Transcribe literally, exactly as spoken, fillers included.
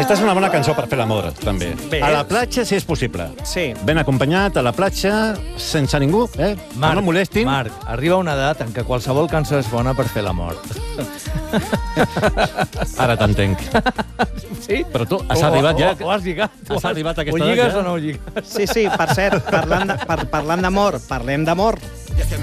Aquesta és una bona cançó per fer l'amor, també. Bé. A la platja, si és possible. Sí. Ben acompanyat, a la platja, sense ningú, eh? Marc, no molestin. Marc, arriba una edat en què qualsevol cançó és bona per fer l'amor. Ara t'entenc. Sí? Però tu has arribat ja... Ho, ho has lligat. Has arribat a aquesta Ho lligues edat, ja? o no ho lligues? Sí, sí, per cert, parlant de- par- parlant d'amor, parlem d'amor.